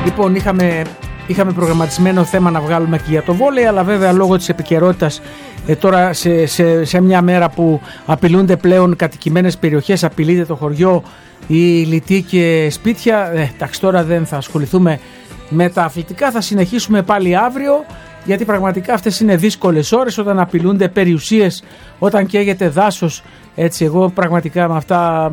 Λοιπόν, είχαμε προγραμματισμένο θέμα να βγάλουμε και για το βόλεϊ, αλλά βέβαια λόγω της επικαιρότητας τώρα σε μια μέρα που απειλούνται πλέον κατοικημένες περιοχές, απειλείται το χωριό, η λιτή και σπίτια, εντάξει, τώρα δεν θα ασχοληθούμε με τα αθλητικά, θα συνεχίσουμε πάλι αύριο, γιατί πραγματικά αυτές είναι δύσκολες ώρες όταν απειλούνται περιουσίες, όταν καίγεται δάσος. Έτσι, εγώ πραγματικά με αυτά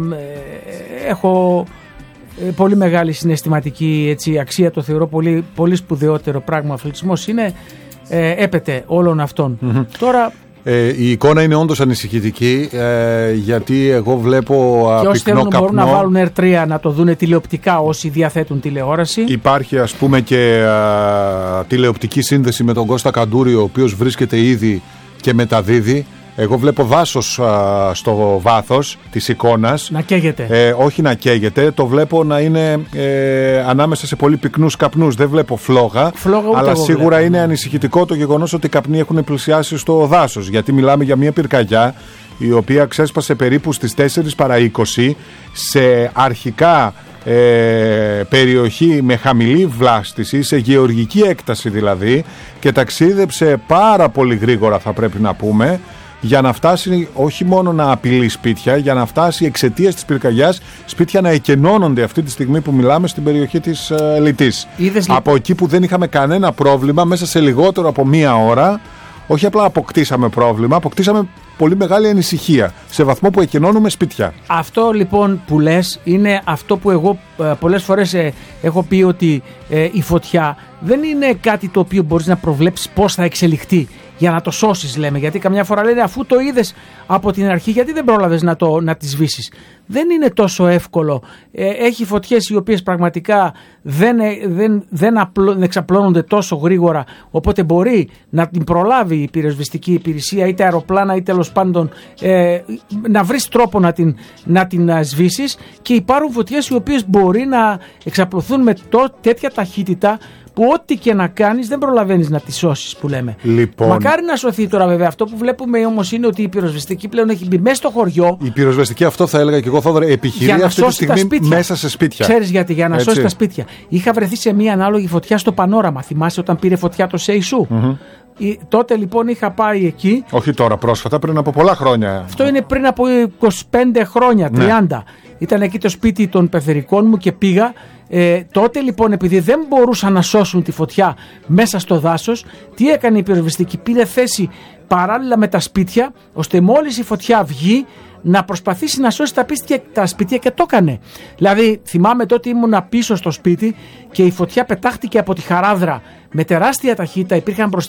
έχω πολύ μεγάλη συναισθηματική αξία, το θεωρώ πολύ, πολύ σπουδαιότερο πράγμα. Ο αθλητισμός είναι έπεται όλων αυτών. Τώρα η εικόνα είναι όντως ανησυχητική, γιατί εγώ βλέπω και όσοι θέλουν καπνό. Μπορούν να βάλουν R3 να το δουν τηλεοπτικά όσοι διαθέτουν τηλεόραση. Υπάρχει ας πούμε και τηλεοπτική σύνδεση με τον Κώστα Καντούρη, ο οποίος βρίσκεται ήδη και μεταδίδει. Εγώ βλέπω δάσος στο βάθος της εικόνας. Να καίγεται. Όχι να καίγεται, το βλέπω να είναι ανάμεσα σε πολύ πυκνούς καπνούς. Δεν βλέπω φλόγα, αλλά σίγουρα είναι ανησυχητικό το γεγονός ότι οι καπνοί έχουν πλησιάσει στο δάσος. Γιατί μιλάμε για μια πυρκαγιά η οποία ξέσπασε περίπου στις 4 παρά 20 σε αρχικά περιοχή με χαμηλή βλάστηση, σε γεωργική έκταση δηλαδή, και ταξίδεψε πάρα πολύ γρήγορα, θα πρέπει να πούμε, για να φτάσει όχι μόνο να απειλεί σπίτια, για να φτάσει εξαιτίας της πυρκαγιάς σπίτια να εκενώνονται αυτή τη στιγμή που μιλάμε στην περιοχή της Λιτής. Από εκεί που δεν είχαμε κανένα πρόβλημα, μέσα σε λιγότερο από μία ώρα, όχι απλά αποκτήσαμε πρόβλημα, αποκτήσαμε πολύ μεγάλη ανησυχία, σε βαθμό που εκενώνουμε σπίτια. Αυτό λοιπόν που λες είναι αυτό που εγώ πολλές φορές έχω πει, ότι η φωτιά δεν είναι κάτι το οποίο μπορείς να προβλέψεις πώς θα εξελιχθεί για να το σώσεις, λέμε. Γιατί καμιά φορά λένε, αφού το είδες από την αρχή, γιατί δεν πρόλαβες να τις σβήσεις. Δεν είναι τόσο εύκολο. Έχει φωτιές οι οποίες πραγματικά δεν εξαπλώνονται τόσο γρήγορα, οπότε μπορεί να την προλάβει η πυροσβεστική υπηρεσία, είτε αεροπλάνα είτε τέλος πάντων να βρεις τρόπο να την σβήσεις, και υπάρχουν φωτιές οι οποίες μπορεί να εξαπλωθούν με τέτοια ταχύτητα που ό,τι και να κάνεις δεν προλαβαίνεις να τη σώσεις, που λέμε. Λοιπόν, μακάρι να σωθεί τώρα, βέβαια. Αυτό που βλέπουμε όμως είναι ότι η πυροσβεστική πλέον έχει μπει μέσα στο χωριό. Η πυροσβεστική, αυτό θα έλεγα και εγώ, Θόδωρε, επιχειρεί αυτή τη στιγμή μέσα σε σπίτια. Ξέρεις γιατί? Για να σώσει τα σπίτια. Είχα βρεθεί σε μια ανάλογη φωτιά στο Πανόραμα. Θυμάσαι όταν πήρε φωτιά το ΣΕΙΣΟΥ? Τότε λοιπόν είχα πάει εκεί. Όχι τώρα, πρόσφατα, πριν από πολλά χρόνια. Αυτό είναι πριν από 25 χρόνια, 30. Ναι. Ήταν εκεί το σπίτι των πεθερικών μου και πήγα. Τότε λοιπόν, επειδή δεν μπορούσαν να σώσουν τη φωτιά μέσα στο δάσος, τι έκανε η πυροσβεστική? Πήρε θέση παράλληλα με τα σπίτια, ώστε μόλις η φωτιά βγει να προσπαθήσει να σώσει τα σπίτια, και το έκανε. Δηλαδή θυμάμαι τότε ήμουνα πίσω στο σπίτι και η φωτιά πετάχτηκε από τη χαράδρα με τεράστια ταχύτητα. Υπήρχαν